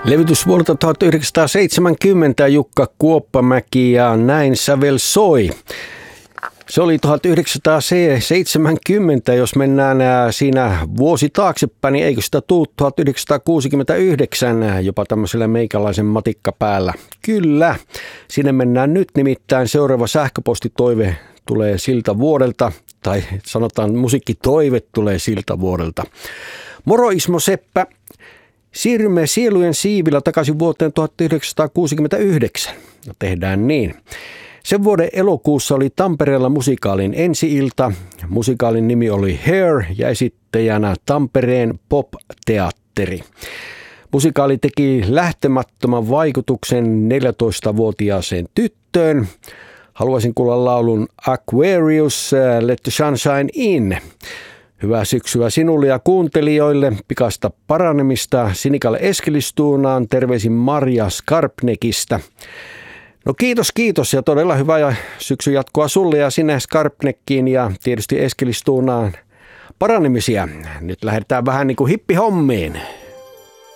Levitys vuodelta 1970 Jukka Kuoppamäki ja Näin sävel soi. Se oli 1970, jos mennään siinä vuosi taaksepäin, niin eikö sitä tuu 1969 jopa tämmöisellä meikäläisen matikkapäällä. Kyllä, sinne mennään nyt, nimittäin seuraava sähköpostitoive tulee siltä vuodelta, tai sanotaan musiikkitoive tulee siltä vuodelta. Moro Ismo Seppä, siirrymme sielujen siivillä takaisin vuoteen 1969. No tehdään niin. Sen vuoden elokuussa oli Tampereella musikaalin ensi-ilta. Musikaalin nimi oli Hair ja esittäjänä Tampereen Pop-teatteri. Musikaali teki lähtemättömän vaikutuksen 14-vuotiaaseen tyttöön. Haluaisin kuulla laulun Aquarius, Let the Sunshine In. Hyvää syksyä sinulle ja kuuntelijoille, pikaista paranemista Sinikalle Eskilistuunaan, terveisin Marja Skarpnekistä. No kiitos ja todella hyvää syksyn jatkoa sulle ja sinne Skarpnekkiin ja tietysti Eskilistuunaan paranemisia. Nyt lähdetään vähän niin kuin hippihommiin.